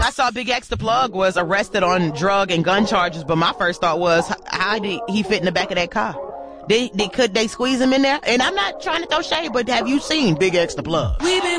I saw Big X the Plug was arrested on drug and gun charges, but my first thought was, how did he fit in the back of that car? Could they squeeze him in there? And I'm not trying to throw shade, but have you seen Big X the Plug?